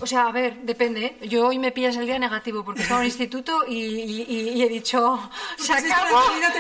sea, a ver, depende, ¿eh? Yo hoy me pillas el día negativo porque estaba en el instituto y he dicho, se acabó,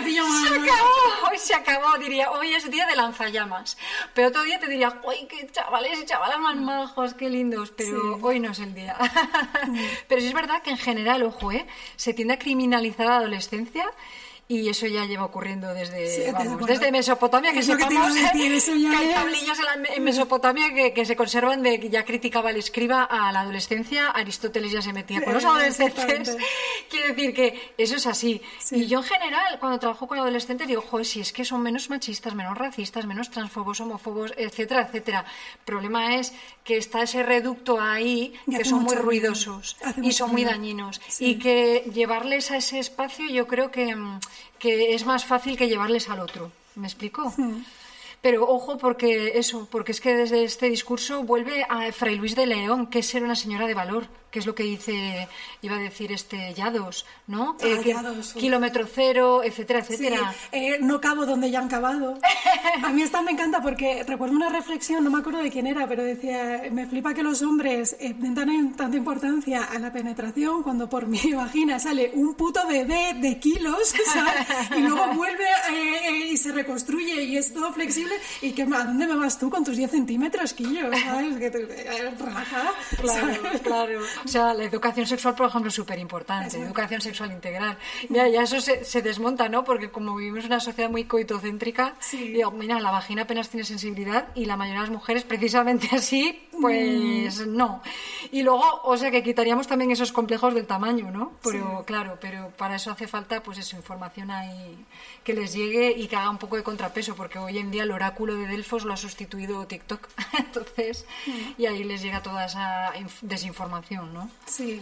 hoy se acabó, diría, hoy es día de lanzallamas. Pero otro día te diría, uy, qué chavales y chavalas más majos, qué lindos, pero hoy no es el día. Pero sí es verdad que en general, ojo, se tiende a criminalizar a la adolescencia. Y eso ya lleva ocurriendo desde Mesopotamia, que sepamos que hay tablillas en Mesopotamia que se conservan de que ya criticaba el escriba a la adolescencia, Aristóteles ya se metía con los adolescentes. Quiero decir que eso es así. Sí. Y yo en general, cuando trabajo con adolescentes, digo, joder, si es que son menos machistas, menos racistas, menos transfobos, homófobos, etcétera, etcétera. El problema es que está ese reducto ahí, que son muy ruidosos y son muy dañinos. Sí. Y que llevarles a ese espacio yo creo que es más fácil que llevarles al otro. ¿Me explico? Sí. Pero ojo, porque es que desde este discurso vuelve a Fray Luis de León, que es ser una señora de valor, que es lo que iba a decir Llados, ¿no? Llados, kilómetro cero, etcétera, etcétera. Sí, no cavo donde ya han cavado. A mí esta me encanta porque recuerdo una reflexión, no me acuerdo de quién era, pero decía, me flipa que los hombres den tanta importancia a la penetración cuando por mi vagina sale un puto bebé de kilos, ¿sabes? Y luego vuelve y se reconstruye y es todo flexible. ¿Y ¿a dónde me vas tú con tus 10 centímetros, quillo? ¿Sabes? Que relaja. Claro. O sea, la educación sexual, por ejemplo, es súper importante. Educación sexual integral. Mira, ya eso se desmonta, ¿no? Porque como vivimos en una sociedad muy coitocéntrica, digo, mira, la vagina apenas tiene sensibilidad y la mayoría de las mujeres, precisamente así, pues no. Y luego, o sea, que quitaríamos también esos complejos del tamaño, ¿no? Pero claro, pero para eso hace falta, pues eso, información ahí que les llegue y que haga un poco de contrapeso, porque hoy en día el oráculo de Delfos lo ha sustituido TikTok. Entonces, y ahí les llega toda esa desinformación, ¿no? Sí.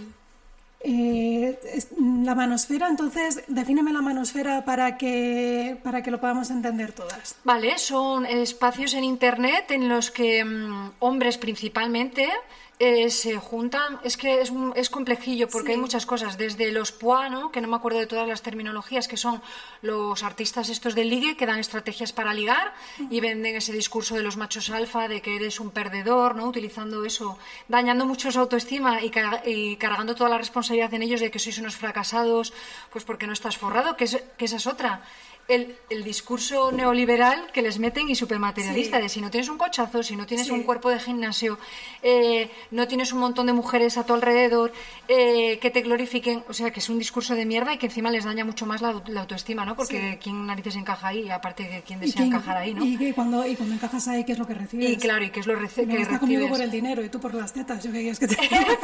La manosfera, entonces, defíneme la manosfera para que lo podamos entender todas. Vale, son espacios en Internet en los que hombres principalmente se juntan. Es que es complejillo porque hay muchas cosas, desde los PUA, ¿no? Que no me acuerdo de todas las terminologías, que son los artistas estos del ligue que dan estrategias para ligar y venden ese discurso de los machos alfa de que eres un perdedor, ¿no? Utilizando eso, dañando mucho su autoestima y cargando toda la responsabilidad en ellos de que sois unos fracasados, pues porque no estás forrado, que esa es otra. El discurso neoliberal que les meten y supermaterialista de si no tienes un cochazo, si no tienes un cuerpo de gimnasio, no tienes un montón de mujeres a tu alrededor que te glorifiquen, o sea, que es un discurso de mierda y que encima les daña mucho más la autoestima, ¿no? Porque ¿quién narices encaja ahí? Aparte de quién desea encajar ahí, ¿no? Y cuando encajas ahí, ¿qué es lo que recibes? Y claro, ¿y qué es lo que recibes? Está conmigo por el dinero y tú por las tetas, ¿yo qué quieres que te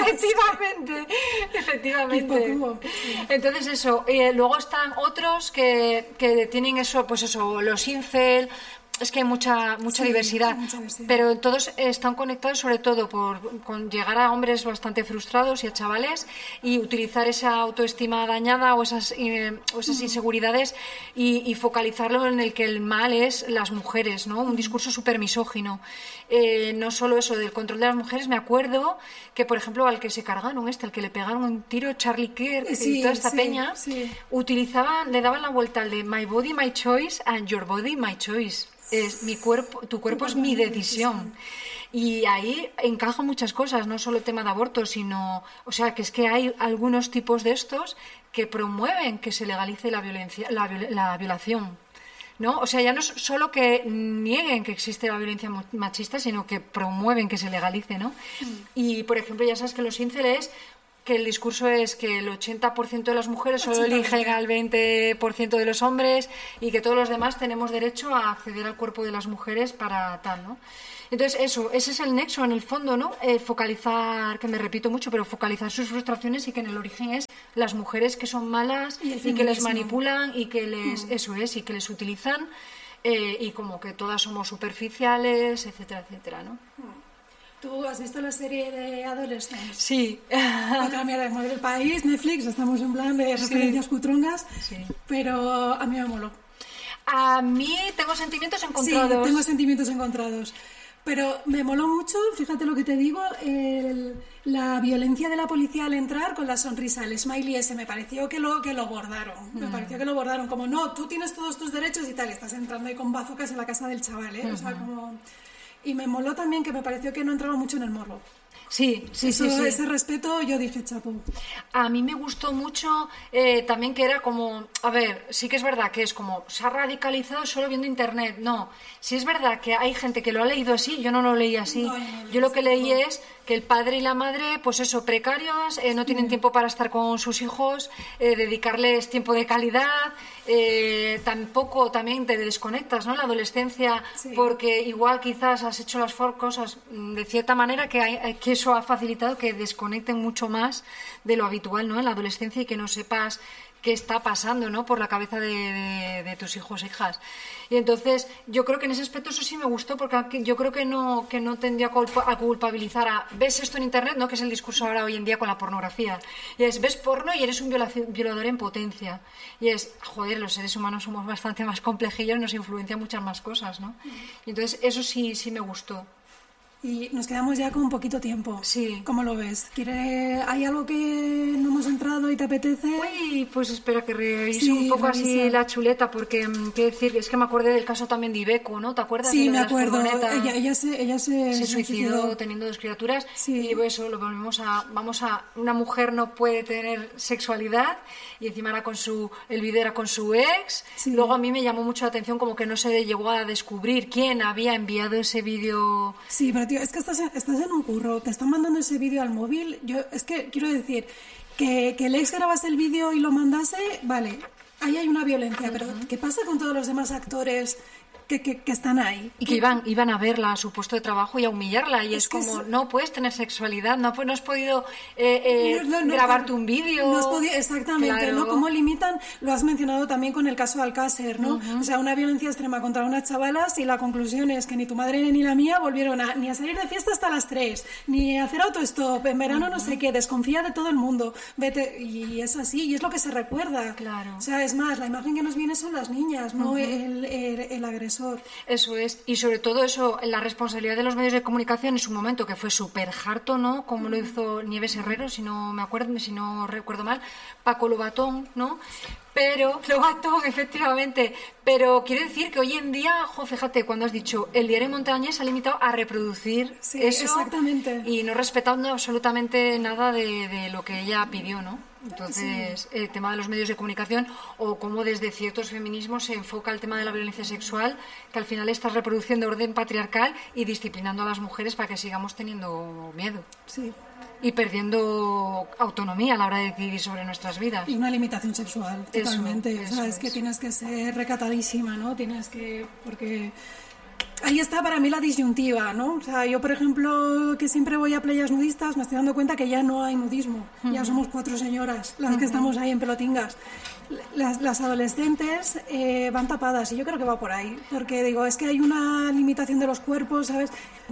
Efectivamente. Entonces eso, luego están otros que tienen eso, pues eso, los incel. Es que hay mucha diversidad, pero todos están conectados sobre todo con llegar a hombres bastante frustrados y a chavales y utilizar esa autoestima dañada o esas inseguridades y focalizarlo en el que el mal es las mujeres, ¿no? Un discurso súper misógino. No solo eso, del control de las mujeres, me acuerdo que, por ejemplo, al que se cargaron al que le pegaron un tiro, Charlie Kirk y toda esta peña, le daban la vuelta al de My Body, My Choice and Your Body, My Choice. Es mi cuerpo, tu cuerpo es mi decisión. Y ahí encajan muchas cosas, no solo el tema de aborto, sino, o sea, que es que hay algunos tipos de estos que promueven que se legalice la violación, ¿no? O sea, ya no es solo que nieguen que existe la violencia machista, sino que promueven que se legalice, ¿no? Y, por ejemplo, ya sabes que los ínceles, que el discurso es que el 80% de las mujeres solo eligen al 20% de los hombres y que todos los demás tenemos derecho a acceder al cuerpo de las mujeres para tal, ¿no? Entonces ese es el nexo en el fondo, ¿no? Focalizar, que me repito mucho, pero focalizar sus frustraciones y que en el origen es las mujeres que son malas y que les manipulan y que y que les utilizan y como que todas somos superficiales, etcétera, etcétera, ¿no? ¿Tú has visto la serie de Adolescence? Sí. Otra mierda de el país, Netflix, estamos en plan de referencias cutrongas, pero a mí me moló. A mí tengo sentimientos encontrados. Sí, tengo sentimientos encontrados. Pero me moló mucho, fíjate lo que te digo, la violencia de la policía al entrar con la sonrisa, el smiley ese, me pareció que lo bordaron. Me pareció que lo bordaron, como no, tú tienes todos tus derechos y tal, estás entrando ahí con bazucas en la casa del chaval, ¿eh? O sea, como... Y me moló también que me pareció que no entraba mucho en el morbo. Sí. Ese respeto, yo dije chapo. A mí me gustó mucho también que era como, a ver, sí que es verdad que es como, se ha radicalizado solo viendo internet. No, sí es verdad que hay gente que lo ha leído así, yo no lo leí así. Yo lo que leí es que el padre y la madre, pues eso, precarios, no tienen tiempo para estar con sus hijos, dedicarles tiempo de calidad, tampoco también te desconectas, ¿no? La adolescencia, porque igual quizás has hecho las cosas de cierta manera que eso ha facilitado que desconecten mucho más de lo habitual, ¿no? En la adolescencia y que no sepas qué está pasando, ¿no? Por la cabeza de tus hijos e hijas. Y entonces yo creo que en ese aspecto eso sí me gustó, porque yo creo que no tendría a culpabilizar a ves esto en internet, ¿no? Que es el discurso ahora hoy en día con la pornografía. Y es ves porno y eres un violador en potencia. Y es, joder, los seres humanos somos bastante más complejillos, nos influencian muchas más cosas, ¿no? Y entonces eso sí me gustó. Y nos quedamos ya con un poquito tiempo. Sí. ¿Cómo lo ves? ¿Hay algo que no hemos entrado y te apetece? Uy, pues espera que revise un poco así la chuleta, porque, quiero decir, es que me acordé del caso también de Ibeco, ¿no? ¿Te acuerdas? Sí, me acuerdo. Ella se suicidó teniendo 2 criaturas. Sí. Y eso, lo volvemos una mujer no puede tener sexualidad y encima era el vídeo era con su ex. Sí. Luego a mí me llamó mucho la atención como que no se llegó a descubrir quién había enviado ese vídeo. Sí, pero tío, es que estás en un curro, te están mandando ese vídeo al móvil. Es que quiero decir que el ex grabase el vídeo y lo mandase, vale, ahí hay una violencia, pero ¿qué pasa con todos los demás actores que están ahí? Y que iban a verla a su puesto de trabajo y a humillarla, y es como, no puedes tener sexualidad, no has podido grabarte un vídeo. No has podido, exactamente, claro. ¿No? Cómo limitan, lo has mencionado también con el caso Alcácer, ¿no? O sea, una violencia extrema contra unas chavalas y la conclusión es que ni tu madre ni la mía volvieron ni a salir de fiesta hasta las 3, ni a hacer autostop, en verano no sé qué, desconfía de todo el mundo, vete, y es así, y es lo que se recuerda. Claro. O sea, es más, la imagen que nos viene son las niñas, no el agresor. Eso es, y sobre todo eso, la responsabilidad de los medios de comunicación en su momento, que fue súper harto, ¿no? Como lo hizo Nieves Herrero, si no recuerdo mal, Paco Lobatón, ¿no? Pero, Lobatón, efectivamente, pero quiero decir que hoy en día, fíjate, cuando has dicho, el diario Montañés se ha limitado a reproducir eso, exactamente. Y no respetando absolutamente nada de lo que ella pidió, ¿no? Entonces, el tema de los medios de comunicación o cómo desde ciertos feminismos se enfoca el tema de la violencia sexual, que al final está reproduciendo orden patriarcal y disciplinando a las mujeres para que sigamos teniendo miedo. Sí. Y perdiendo autonomía a la hora de decidir sobre nuestras vidas. Y una limitación sexual, totalmente. Eso o sea, es que tienes que ser recatadísima, ¿no? Porque ahí está para mí la disyuntiva, ¿no? O sea, yo, por ejemplo, que siempre voy a playas nudistas, me estoy dando cuenta que ya no hay nudismo. Ya somos 4 señoras las que estamos ahí en pelotingas. Las adolescentes van tapadas y yo creo que va por ahí, porque digo, es que hay una limitación de los cuerpos, ¿sabes?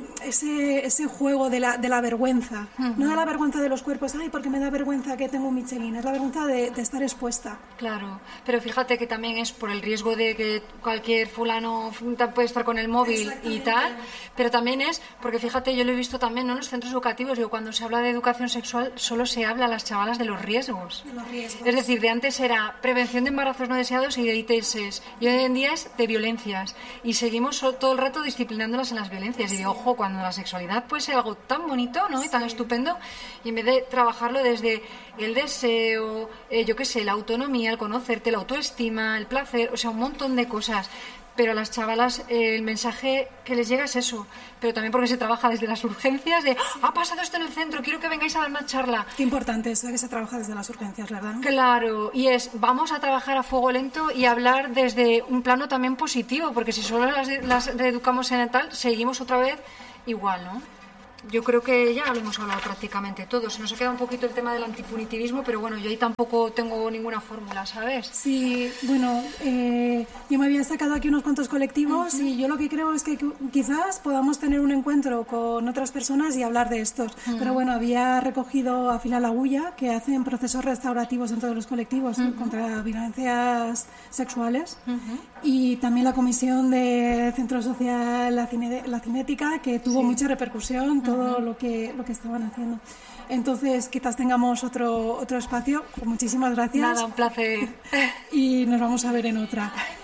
Ese juego de la vergüenza, no de la vergüenza de los cuerpos, ay, porque me da vergüenza que tengo un Michelin, es la vergüenza de estar expuesta. Claro, pero fíjate que también es por el riesgo de que cualquier fulano puede estar con el móvil y tal, pero también es porque fíjate, yo lo he visto también, ¿no? En los centros educativos, digo, cuando se habla de educación sexual solo se habla a las chavalas de los riesgos. Es decir, de antes era prevención de embarazos no deseados y de ITS, y hoy en día es de violencias, y seguimos todo el rato disciplinándolas en las violencias. Y digo, ojo, cuando la sexualidad puede ser algo tan bonito, ¿no? Y tan estupendo, y en vez de trabajarlo desde el deseo, yo qué sé, la autonomía, el conocerte, la autoestima, el placer, o sea, un montón de cosas. Pero a las chavalas el mensaje que les llega es eso, pero también porque se trabaja desde las urgencias de ha pasado esto en el centro, quiero que vengáis a dar una charla. Qué importante eso de que se trabaja desde las urgencias, ¿verdad? Claro, y vamos a trabajar a fuego lento y hablar desde un plano también positivo, porque si solo las reeducamos en el tal, seguimos otra vez igual, ¿no? Yo creo que ya lo hemos hablado prácticamente todo. Se nos ha quedado un poquito el tema del antipunitivismo, pero bueno, yo ahí tampoco tengo ninguna fórmula, ¿sabes? Sí, bueno, yo me había sacado aquí unos cuantos colectivos y yo lo que creo es que quizás podamos tener un encuentro con otras personas y hablar de estos. Pero bueno, había recogido a Fila la Agulla, que hacen procesos restaurativos en todos los colectivos contra violencias sexuales, y también la Comisión de Centro Social La Cinética, que tuvo mucha repercusión, todo lo que estaban haciendo. Entonces, quizás tengamos otro espacio. Muchísimas gracias. Nada, un placer. Y nos vamos a ver en otra.